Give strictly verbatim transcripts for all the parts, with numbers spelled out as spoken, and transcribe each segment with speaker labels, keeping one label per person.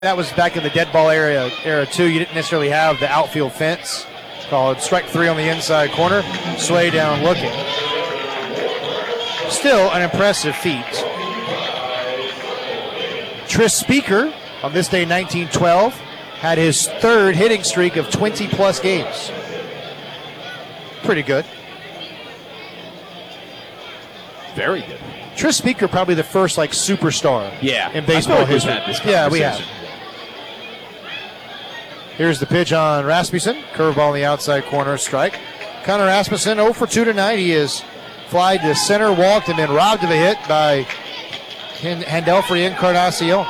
Speaker 1: That was back in the dead ball era, era too. You didn't necessarily have the outfield fence. Called strike three on the inside corner. Sway down looking. Still an impressive feat. Tris Speaker, on this day nineteen twelve, had his third hitting streak of twenty plus games. Pretty good.
Speaker 2: Very good.
Speaker 1: Tris Speaker, probably the first like superstar
Speaker 2: yeah.
Speaker 1: in baseball
Speaker 2: like
Speaker 1: history. Yeah, we have. Here's the pitch on Rasmussen. Curveball in the outside corner, strike. Connor Rasmussen oh for two tonight. He is flied to center, walked, and been robbed of a hit by Handelfrey Encarnacion.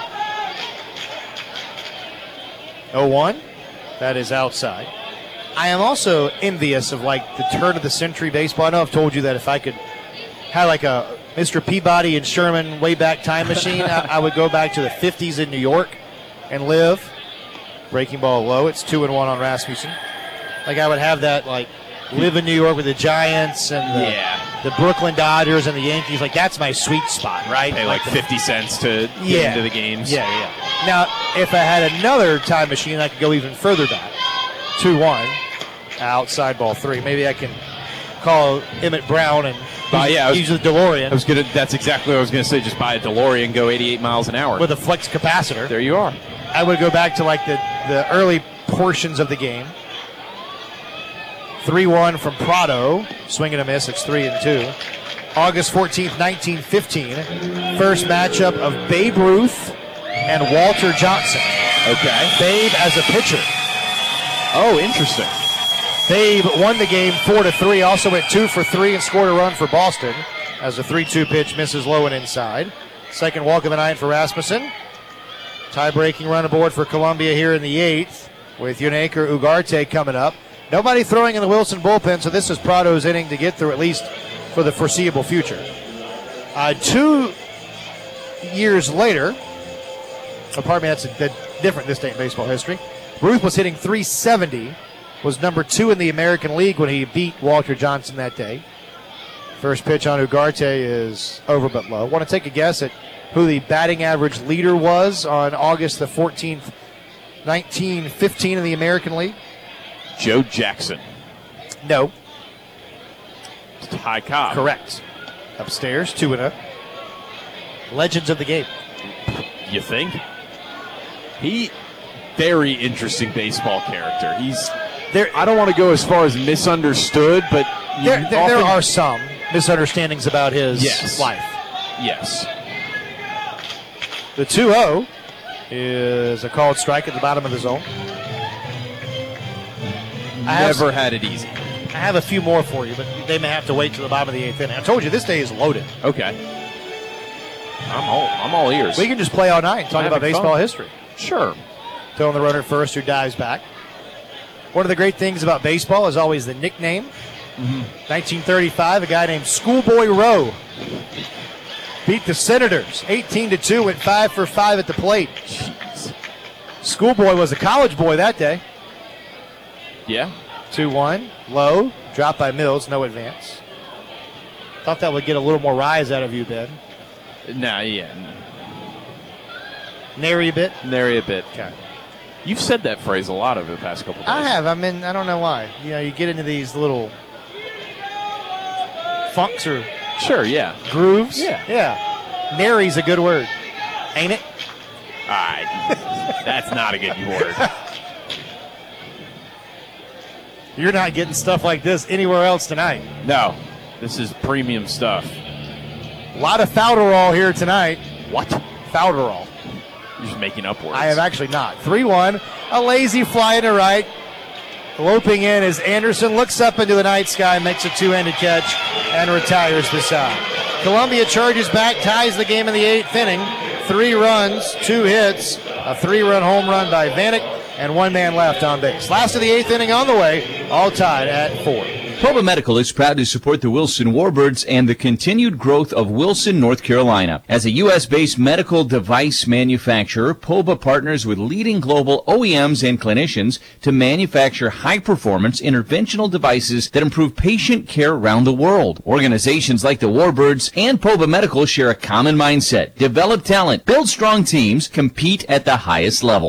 Speaker 1: oh one. That is outside. I am also envious of like the turn of the century baseball. I know I've told you that if I could have like a Mister Peabody and Sherman way back time machine, I, I would go back to the fifties in New York and live. Breaking ball low. It's two and one on Rasmussen. Like I would have that, like live in New York with the Giants and the,
Speaker 2: yeah.
Speaker 1: the Brooklyn Dodgers and the Yankees. Like that's my sweet spot, right?
Speaker 2: Pay like, like fifty cents to get
Speaker 1: yeah.
Speaker 2: into the games.
Speaker 1: Yeah, yeah. Now, if I had another time machine, I could go even further back. two one. Outside ball three. Maybe I can call Emmett Brown and
Speaker 2: uh, yeah, I was,
Speaker 1: use the DeLorean.
Speaker 2: I was gonna. That's exactly what I was going to say. Just buy a DeLorean and go eighty-eight miles an hour
Speaker 1: with a flex capacitor.
Speaker 2: There you are.
Speaker 1: I would go back to like the, the early portions of the game. three one from Prado. Swing and a miss. It's three and two. August fourteenth, nineteen fifteen. First matchup of Babe Ruth and Walter Johnson.
Speaker 2: Okay.
Speaker 1: Babe as a pitcher.
Speaker 2: Oh, interesting.
Speaker 1: Babe won the game four to three. Also went two for three and scored a run for Boston as a three two pitch misses low and inside. Second walk of the night for Rasmussen. Tie-breaking run aboard for Columbia here in the eighth with Yunaiker Ugarte coming up. Nobody throwing in the Wilson bullpen, so this is Prado's inning to get through at least for the foreseeable future. Uh, two years later, oh, pardon me, that's a, a different this day in baseball history. Ruth was hitting three seventy, was number two in the American League when he beat Walter Johnson that day. First pitch on Ugarte is over but low. Want to take a guess at who the batting average leader was on August the fourteenth, nineteen fifteen in the American League?
Speaker 2: Joe Jackson.
Speaker 1: No.
Speaker 2: Ty Cobb.
Speaker 1: Correct. Upstairs, two and oh. Legends of the game.
Speaker 2: You think? He, very interesting baseball character. He's there. I don't want to go as far as misunderstood, but
Speaker 1: there, there, there are some misunderstandings about his
Speaker 2: yes.
Speaker 1: life.
Speaker 2: Yes.
Speaker 1: The two oh is a called strike at the bottom of the zone.
Speaker 2: Never I had it easy.
Speaker 1: I have a few more for you, but they may have to wait till the bottom of the eighth inning. I told you this day is loaded.
Speaker 2: Okay. I'm all I'm all ears.
Speaker 1: We can just play all night and talk about baseball
Speaker 2: fun.
Speaker 1: history.
Speaker 2: Sure.
Speaker 1: Throwing the runner first who dives back. One of the great things about baseball is always the nickname.
Speaker 2: Mm-hmm.
Speaker 1: nineteen thirty-five, a guy named Schoolboy Rowe beat the Senators eighteen to two, went five for five at the plate. Jeez. Schoolboy was a college boy that day.
Speaker 2: Yeah.
Speaker 1: two one, low, dropped by Mills, no advance. Thought that would get a little more rise out of you, Ben.
Speaker 2: Nah, yeah. No.
Speaker 1: Nary a bit?
Speaker 2: Nary a bit.
Speaker 1: Okay.
Speaker 2: You've said that phrase a lot over the past couple of days.
Speaker 1: I have. I mean, I don't know why. You know, you get into these little funks or
Speaker 2: sure, yeah.
Speaker 1: grooves.
Speaker 2: Yeah.
Speaker 1: Yeah. Nary's a good word. Ain't it?
Speaker 2: All right. That's not a good word.
Speaker 1: You're not getting stuff like this anywhere else tonight.
Speaker 2: No. This is premium stuff.
Speaker 1: A lot of Fowderall here tonight.
Speaker 2: What?
Speaker 1: Fowderall.
Speaker 2: You're just making up words.
Speaker 1: I have actually not. three one. A lazy fly to right. Loping in as Anderson looks up into the night sky, makes a two-handed catch, and retires the side. Columbia charges back, ties the game in the eighth inning. Three runs, two hits, a three-run home run by Vanek, and one man left on base. Last of the eighth inning on the way, all tied at four.
Speaker 3: Proba Medical is proud to support the Wilson Warbirds and the continued growth of Wilson, North Carolina. As a U S-based medical device manufacturer, Proba partners with leading global O E Ms and clinicians to manufacture high-performance interventional devices that improve patient care around the world. Organizations like the Warbirds and Proba Medical share a common mindset: develop talent, build strong teams, compete at the highest level.